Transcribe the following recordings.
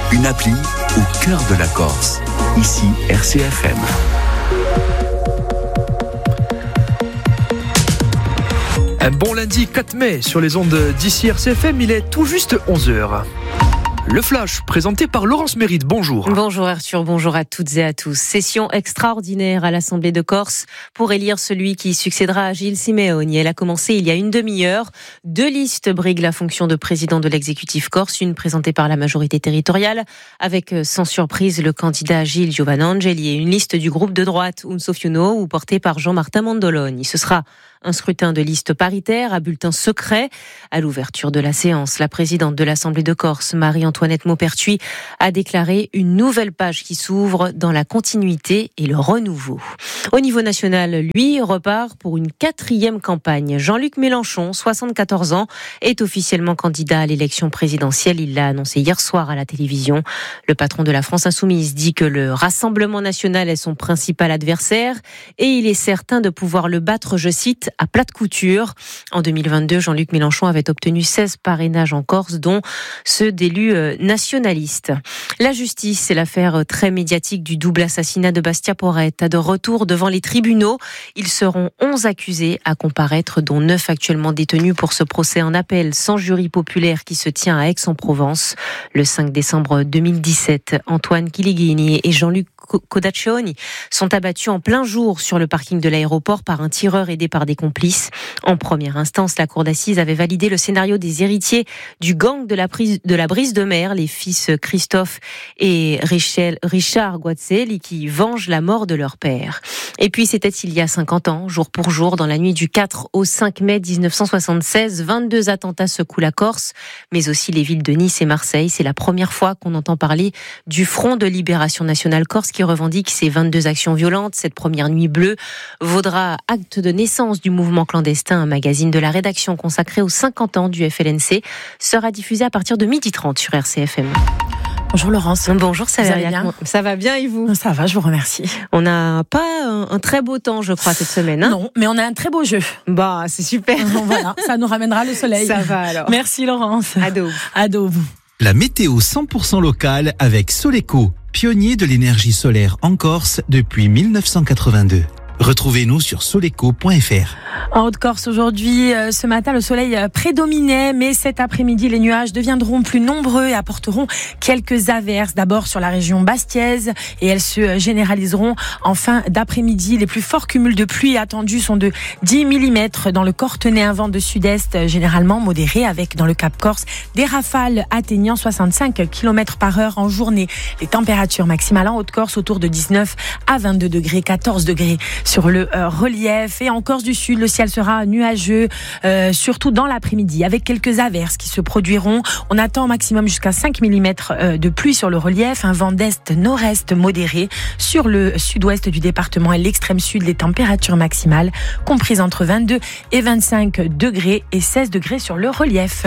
une appli au cœur de la Corse. Ici, RCFM. Un bon lundi 4 mai sur les ondes d'ici RCFM, il est tout juste 11h. Le Flash, présenté par Laurence Mérite. Bonjour. Bonjour Arthur, bonjour à toutes et à tous. Session extraordinaire à l'Assemblée de Corse pour élire celui qui succédera à Gilles Simeoni. Elle a commencé il y a une demi-heure. 2 listes briguent la fonction de président de l'exécutif corse. Une présentée par la majorité territoriale, avec sans surprise le candidat Gilles Giovanangeli, et une liste du groupe de droite Unsofiuno, ou portée par Jean-Martin Mandoloni. Ce sera un scrutin de liste paritaire à bulletin secret. À l'ouverture de la séance, la présidente de l'Assemblée de Corse, Marie-Antoinette Maupertuis, a déclaré une nouvelle page qui s'ouvre dans la continuité et le renouveau. Au niveau national, lui, repart pour une 4e campagne. Jean-Luc Mélenchon, 74 ans, est officiellement candidat à l'élection présidentielle. Il l'a annoncé hier soir à la télévision. Le patron de la France Insoumise dit que le Rassemblement national est son principal adversaire et il est certain de pouvoir le battre, je cite, à plate couture. En 2022, Jean-Luc Mélenchon avait obtenu 16 parrainages en Corse, dont ceux d'élus nationalistes. La justice, c'est l'affaire très médiatique du double assassinat de Bastia Porrette. De retour devant les tribunaux, ils seront 11 accusés à comparaître, dont 9 actuellement détenus pour ce procès en appel sans jury populaire qui se tient à Aix-en-Provence. Le 5 décembre 2017, Antoine Chilighini et Jean-Luc Codaccioni sont abattus en plein jour sur le parking de l'aéroport par un tireur aidé par des complices. En première instance, la cour d'assises avait validé le scénario des héritiers du gang de la Brise de Mer, les fils Christophe et Richard Guazzelli, qui vengent la mort de leur père. Et puis c'était il y a 50 ans, jour pour jour, dans la nuit du 4 au 5 mai 1976, 22 attentats secouent la Corse, mais aussi les villes de Nice et Marseille. C'est la première fois qu'on entend parler du Front de Libération Nationale Corse qui revendique ces 22 actions violentes. Cette première nuit bleue vaudra acte de naissance du mouvement clandestin. Un magazine de la rédaction consacré aux 50 ans du FLNC sera diffusé à partir de 12h30 sur RCFM. Bonjour Laurence. Bonjour Saveria. Ça va bien et vous ? Ça va, je vous remercie. On n'a pas un très beau temps, je crois, cette semaine. Hein ? Non, mais on a un très beau jeu. Bah, c'est super. Voilà, ça nous ramènera le soleil. Ça va alors. Merci Laurence. À daube. La météo 100% locale avec Soleco, pionnier de l'énergie solaire en Corse depuis 1982. Retrouvez-nous sur soleco.fr. En Haute-Corse aujourd'hui, ce matin, le soleil prédominait, mais cet après-midi, les nuages deviendront plus nombreux et apporteront quelques averses. D'abord sur la région bastiaise, et elles se généraliseront en fin d'après-midi. Les plus forts cumuls de pluie attendus sont de 10 mm dans le Cortenay, un vent de sud-est généralement modéré, avec dans le Cap Corse des rafales atteignant 65 km/h en journée. Les températures maximales en Haute-Corse autour de 19 à 22 degrés, 14 degrés sur le relief. Et en Corse du Sud, le ciel sera nuageux, surtout dans l'après-midi, avec quelques averses qui se produiront. On attend au maximum jusqu'à 5 mm de pluie sur le relief, un vent d'est-nord-est modéré sur le sud-ouest du département et l'extrême sud. Les températures maximales comprises entre 22 et 25 degrés et 16 degrés sur le relief.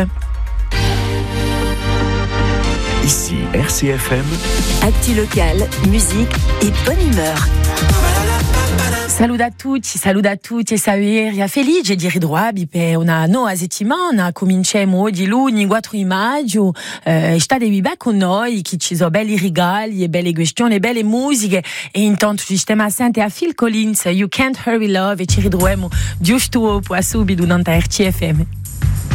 Ici, RCFM. Actu local, musique et bonne humeur. Saluda a tutti, salueria felice di ritrovarvi per una nuova settimana. Cominciamo oggi lunedì 4 maggio. Statevi con noi, che ci sono belli regali e belle questioni e belle musiche. E intanto ci stiamo assente a Phil Collins, You Can't Hurry Love, e ci ritroviamo giusto dopo a subito durante RCFM.